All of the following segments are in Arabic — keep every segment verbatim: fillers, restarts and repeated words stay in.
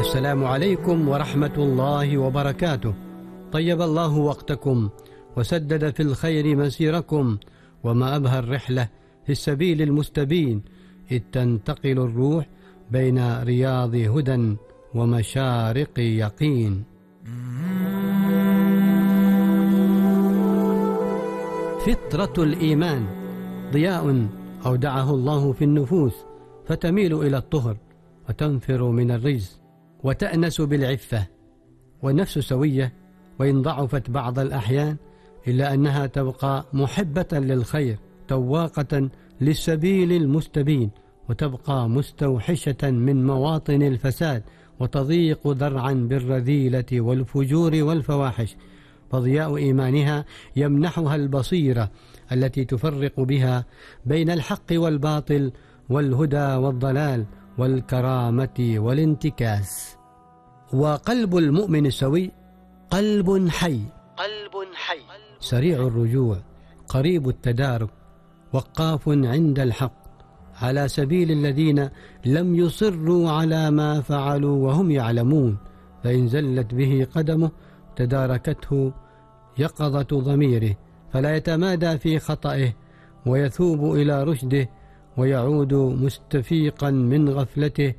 السلام عليكم ورحمة الله وبركاته. طيب الله وقتكم وسدد في الخير مسيركم، وما أبهى الرحلة في السبيل المستبين، إذ تنتقل الروح بين رياض هدى ومشارق يقين. فطرة الإيمان ضياء أودعه الله في النفوس، فتميل إلى الطهر وتنفر من الرجس وتأنس بالعفة. والنفس سوية وإن ضعفت بعض الأحيان، إلا أنها تبقى محبة للخير، تواقة للسبيل المستبين، وتبقى مستوحشة من مواطن الفساد، وتضيق ذرعا بالرذيلة والفجور والفواحش. فضياء إيمانها يمنحها البصيرة التي تفرق بها بين الحق والباطل والهدى والضلال والكرامة والانتكاس. وقلب المؤمن السوي قلب حي، قلب حي سريع الرجوع، قريب التدارك، وقاف عند الحق، على سبيل الذين لم يصروا على ما فعلوا وهم يعلمون، فإن زلت به قدمه تداركته يقظة ضميره، فلا يتمادى في خطئه، ويثوب إلى رشده، ويعود مستفيقا من غفلته،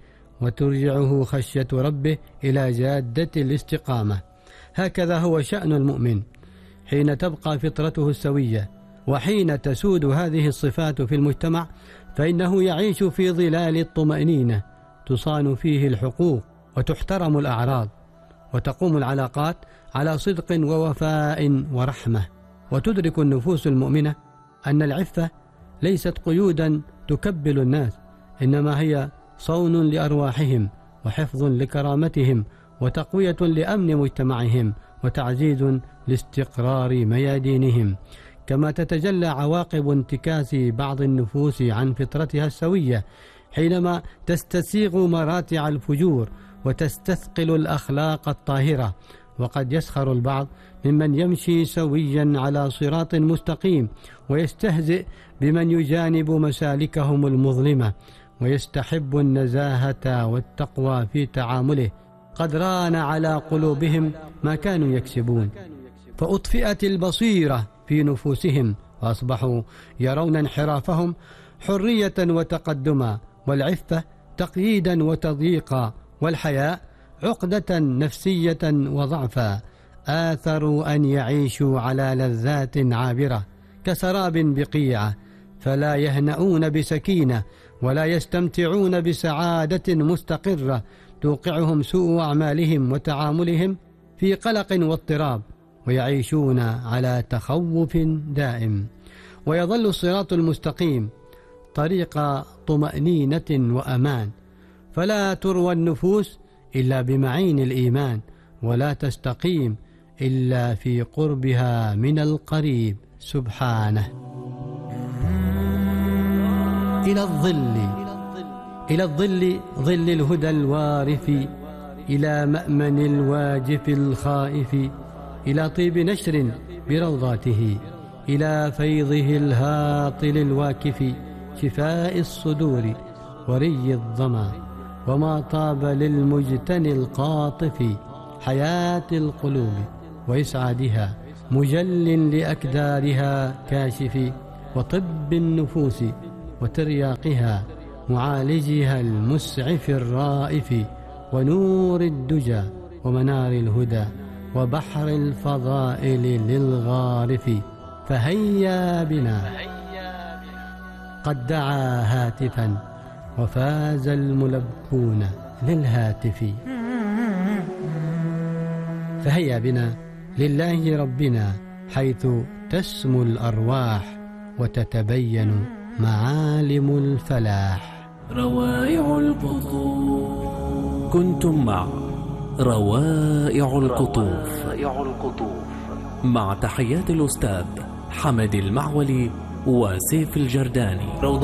وترجعه خشية ربه إلى جادة الاستقامة. هكذا هو شأن المؤمن حين تبقى فطرته السوية، وحين تسود هذه الصفات في المجتمع، فإنه يعيش في ظلال الطمأنينة، تصان فيه الحقوق وتحترم الأعراض، وتقوم العلاقات على صدق ووفاء ورحمة. وتدرك النفوس المؤمنة أن العفة ليست قيودا تكبل الناس، إنما هي صون لأرواحهم، وحفظ لكرامتهم، وتقوية لأمن مجتمعهم، وتعزيز لاستقرار ميادينهم. كما تتجلى عواقب انتكاس بعض النفوس عن فطرتها السوية حينما تستسيغ مراتع الفجور وتستثقل الأخلاق الطاهرة. وقد يسخر البعض ممن يمشي سويا على صراط مستقيم، ويستهزئ بمن يجانب مسالكهم المظلمة، ويستحب النزاهة والتقوى في تعامله. قد ران على قلوبهم ما كانوا يكسبون، فأطفئت البصيرة في نفوسهم، وأصبحوا يرون انحرافهم حرية وتقدما، والعفة تقييدا وتضييقا، والحياء عقدة نفسية وضعفا. آثروا أن يعيشوا على لذات عابرة كسراب بقيعة، فلا يهنؤون بسكينة، ولا يستمتعون بسعادة مستقرة توقعهم سوء أعمالهم وتعاملهم في قلق واضطراب، ويعيشون على تخوف دائم. ويظل الصراط المستقيم طريق طمأنينة وأمان، فلا تروى النفوس إلا بمعين الإيمان، ولا تستقيم إلا في قربها من القريب سبحانه. إلى الظل، إلى الظل، ظل الهدى الوارف، إلى مأمن الواجف الخائف، إلى طيب نشر بروضاته، إلى فيضه الهاطل الواكف، شفاء الصدور وري الظما، وما طاب للمجتني القاطف، حياة القلوب وإسعادها، مجل لأكدارها كاشف، وطب النفوس وترياقها، معالجها المسعف الرائف، ونور الدجى ومنار الهدى، وبحر الفضائل للغارف. فهيا بنا، قد دعا هاتفا وفاز الملبون للهاتف. فهيا بنا لله ربنا، حيث تسمو الأرواح وتتبين معالم الفلاح. روائع القطوف. كنتم مع روائع القطوف، مع تحيات الأستاذ حمد المعولي وسيف الجرداني.